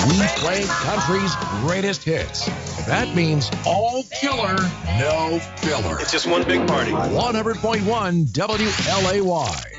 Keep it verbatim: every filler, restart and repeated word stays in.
We play country's greatest hits. That means all killer, no filler. It's just one big party. one hundred point one W L A Y.